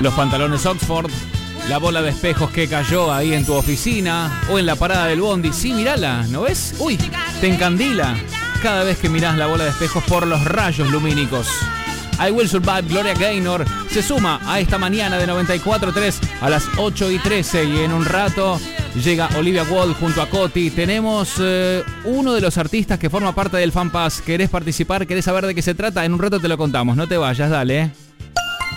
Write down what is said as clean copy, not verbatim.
los pantalones Oxford, la bola de espejos que cayó ahí en tu oficina o en la parada del bondi. Sí, mírala, ¿no ves? Uy, te encandila cada vez que mirás la bola de espejos por los rayos lumínicos. I Will Survive, Gloria Gaynor, se suma a esta mañana de 94.3 a las 8:13 y en un rato llega Olivia Wilde junto a Coti. Tenemos uno de los artistas que forma parte del FanPass. ¿Querés participar? ¿Querés saber de qué se trata? En un rato te lo contamos, no te vayas, dale.